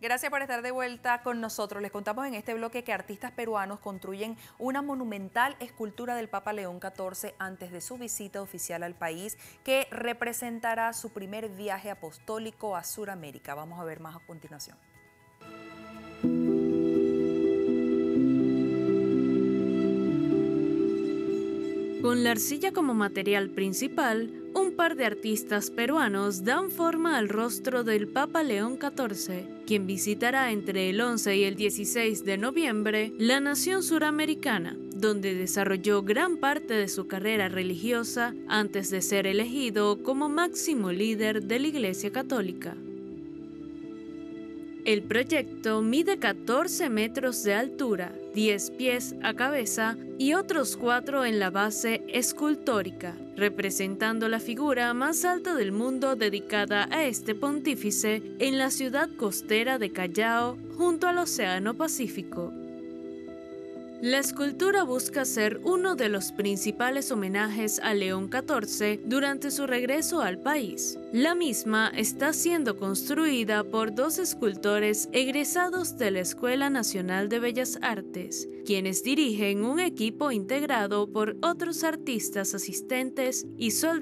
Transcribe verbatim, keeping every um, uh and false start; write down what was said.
Gracias por estar de vuelta con nosotros. Les contamos en este bloque que artistas peruanos construyen una monumental escultura del Papa León catorce antes de su visita oficial al país, que representará su primer viaje apostólico a Sudamérica. Vamos a ver más a continuación. Con la arcilla como material principal, un par de artistas peruanos dan forma al rostro del Papa León catorce, quien visitará entre el once y el dieciséis de noviembre la nación suramericana, donde desarrolló gran parte de su carrera religiosa antes de ser elegido como máximo líder de la Iglesia Católica. El proyecto mide catorce metros de altura, diez pies a cabeza y otros cuatro en la base escultórica, representando la figura más alta del mundo dedicada a este pontífice en la ciudad costera de Callao, junto al Océano Pacífico. La escultura busca ser uno de los principales homenajes a León catorce durante su regreso al país. La misma está siendo construida por dos escultores egresados de la Escuela Nacional de Bellas Artes, quienes dirigen un equipo integrado por otros artistas asistentes y soldados